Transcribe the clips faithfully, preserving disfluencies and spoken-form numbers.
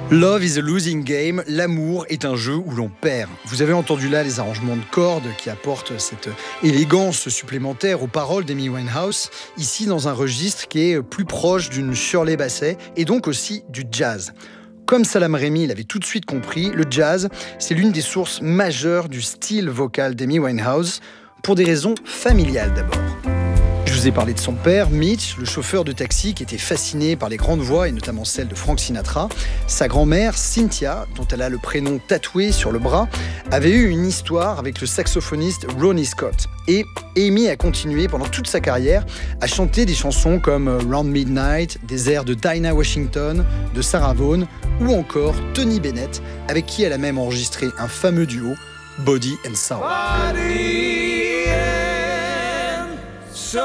Love is a losing game, l'amour est un jeu où l'on perd. Vous avez entendu là les arrangements de cordes qui apportent cette élégance supplémentaire aux paroles d'Amy Winehouse, ici dans un registre qui est plus proche d'une Shirley Bassey et donc aussi du jazz. Comme Salaam Remi l'avait tout de suite compris, le jazz, c'est l'une des sources majeures du style vocal d'Amy Winehouse, pour des raisons familiales d'abord. Je vous ai parlé de son père, Mitch, le chauffeur de taxi qui était fasciné par les grandes voix et notamment celle de Frank Sinatra. Sa grand-mère, Cynthia, dont elle a le prénom tatoué sur le bras, avait eu une histoire avec le saxophoniste Ronnie Scott. Et Amy a continué pendant toute sa carrière à chanter des chansons comme Round Midnight, des airs de Dinah Washington, de Sarah Vaughan ou encore Tony Bennett, avec qui elle a même enregistré un fameux duo, Body and Soul. Body and Soul.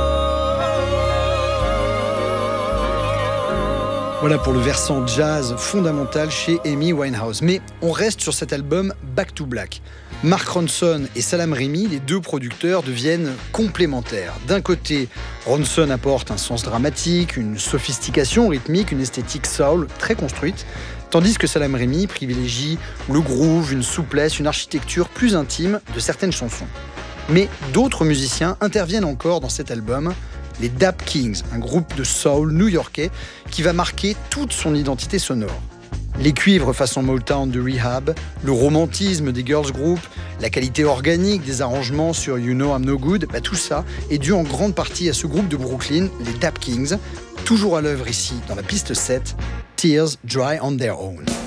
Voilà pour le versant jazz fondamental chez Amy Winehouse. Mais on reste sur cet album Back to Black. Mark Ronson et Salaam Remi, les deux producteurs, deviennent complémentaires. D'un côté, Ronson apporte un sens dramatique, une sophistication rythmique, une esthétique soul très construite, tandis que Salaam Remi privilégie le groove, une souplesse, une architecture plus intime de certaines chansons. Mais d'autres musiciens interviennent encore dans cet album, les Dap Kings, un groupe de soul new-yorkais qui va marquer toute son identité sonore. Les cuivres façon Motown de Rehab, le romantisme des girls group, la qualité organique des arrangements sur You Know I'm No Good, bah tout ça est dû en grande partie à ce groupe de Brooklyn, les Dap Kings, toujours à l'œuvre ici dans la piste sept, Tears Dry on Their Own.